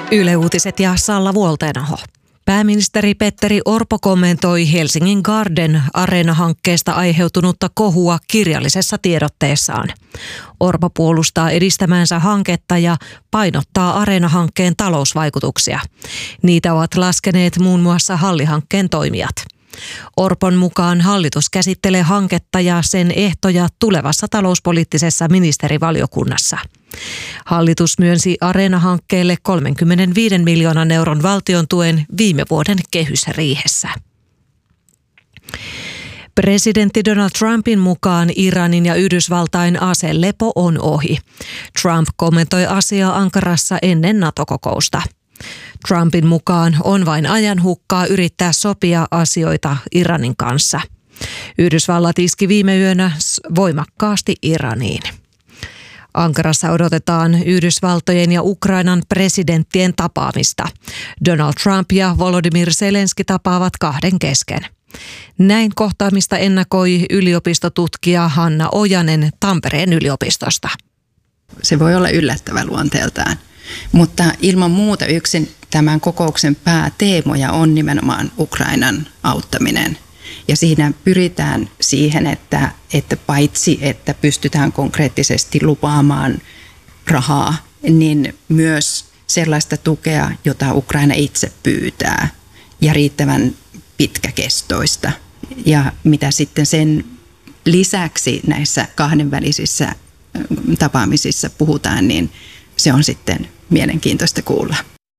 Yle Uutiset ja Salla Vuoltenaho. Pääministeri Petteri Orpo kommentoi Helsingin Garden Arena-hankkeesta aiheutunutta kohua kirjallisessa tiedotteessaan. Orpo puolustaa edistämänsä hanketta ja painottaa Areena-hankkeen talousvaikutuksia. Niitä ovat laskeneet muun muassa Halli-hankkeen toimijat. Orpon mukaan hallitus käsittelee hanketta ja sen ehtoja tulevassa talouspoliittisessa ministerivaliokunnassa. Hallitus myönsi Areena-hankkeelle 35 miljoonan euron valtion tuen viime vuoden kehysriihessä. Presidentti Donald Trumpin mukaan Iranin ja Yhdysvaltain aselepo on ohi. Trump kommentoi asiaa Ankarassa ennen NATO-kokousta. Trumpin mukaan on vain ajanhukkaa yrittää sopia asioita Iranin kanssa. Yhdysvallat iski viime yönä voimakkaasti Iraniin. Ankarassa odotetaan Yhdysvaltojen ja Ukrainan presidenttien tapaamista. Donald Trump ja Volodymyr Zelenski tapaavat kahden kesken. Näin kohtaamista ennakoi yliopistotutkija Hanna Ojanen Tampereen yliopistosta. Se voi olla yllättävä luonteeltaan, mutta ilman muuta yksin tämän kokouksen pääteemoja on nimenomaan Ukrainan auttaminen. Ja siinä pyritään siihen, että paitsi että pystytään konkreettisesti lupaamaan rahaa, niin myös sellaista tukea, jota Ukraina itse pyytää ja riittävän pitkäkestoista. Ja mitä sitten sen lisäksi näissä kahdenvälisissä tapaamisissa puhutaan, niin se on sitten mielenkiintoista kuulla.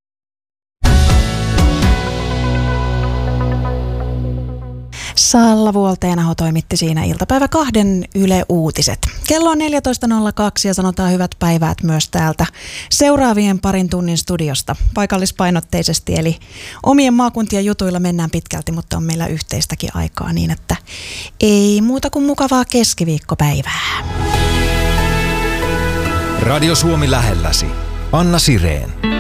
Salla Vuoltenaho toimitti siinä iltapäivä 2 Yle Uutiset. Kello on 14.02 ja sanotaan hyvät päivät myös täältä seuraavien parin tunnin studiosta paikallispainotteisesti. Eli omien maakuntien jutuilla mennään pitkälti, mutta on meillä yhteistäkin aikaa niin, että ei muuta kuin mukavaa keskiviikkopäivää. Radio Suomi lähelläsi. Anna Sireen.